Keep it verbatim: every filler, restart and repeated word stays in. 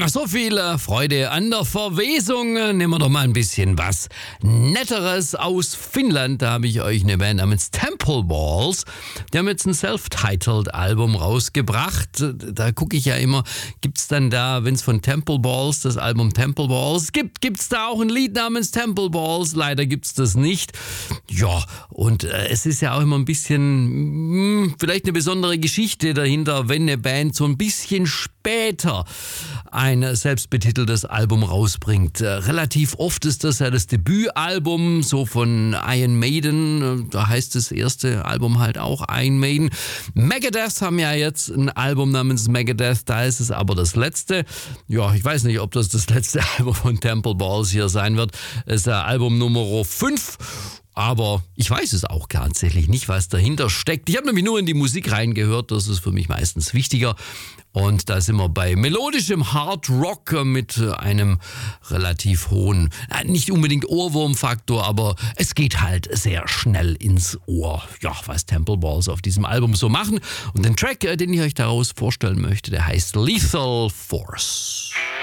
nach so viel äh, Freude an der Verwesung äh, nehmen wir doch mal ein bisschen was Netteres aus Finnland. Da habe ich euch eine Band namens Temple Balls. Die haben jetzt ein Self-Titled Album rausgebracht. Da gucke ich ja immer, gibt es dann da, wenn es von Temple Balls, das Album Temple Balls gibt, gibt es da auch ein Lied namens Temple Balls? Leider gibt es das nicht. Ja, und äh, es ist ja auch immer ein bisschen, mh, vielleicht eine besondere Geschichte dahinter, wenn eine Band so ein bisschen später ein selbstbetiteltes Album rausbringt. Äh, relativ oft ist das ja das Debütalbum, so von Iron Maiden, da heißt das erste Album halt auch Iron Maiden. Megadeth haben ja jetzt ein Album namens Megadeth, da ist es aber das letzte. Ja, ich weiß nicht, ob das das letzte Album von Temple Balls hier sein wird. Es ist ja Album Nummer fünf. Aber ich weiß es auch tatsächlich nicht, was dahinter steckt. Ich habe nämlich nur in die Musik reingehört, das ist für mich meistens wichtiger. Und da sind wir bei melodischem Hard Rock mit einem relativ hohen, nicht unbedingt Ohrwurmfaktor, aber es geht halt sehr schnell ins Ohr. Ja, was Temple Balls auf diesem Album so machen. Und den Track, den ich euch daraus vorstellen möchte, der heißt Lethal Force.